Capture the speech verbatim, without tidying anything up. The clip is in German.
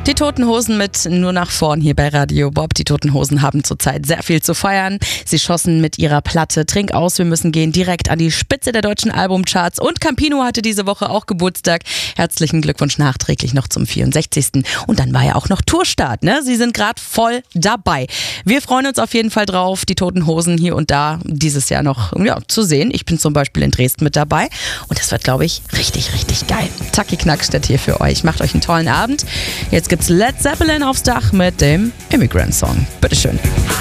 Die Toten Hosen mit Nur nach vorn hier bei Radio Bob. Die Toten Hosen haben zurzeit sehr viel zu feiern. Sie schossen mit ihrer Platte Trink aus, wir müssen gehen direkt an die Spitze der deutschen Albumcharts. Und Campino hatte diese Woche auch Geburtstag. Herzlichen Glückwunsch nachträglich noch zum vierundsechzigsten Und dann war ja auch noch Tourstart, ne? Sie sind gerade voll dabei. Wir freuen uns auf jeden Fall drauf, die Toten Hosen hier und da dieses Jahr noch ja, zu sehen. Ich bin zum Beispiel in Dresden mit dabei und das wird, glaube ich, richtig, richtig geil. Taki Knackstedt hier für euch. Macht euch einen tollen Abend. Jetzt gibt's Led Zeppelin aufs Dach mit dem Immigrant Song. Bitteschön.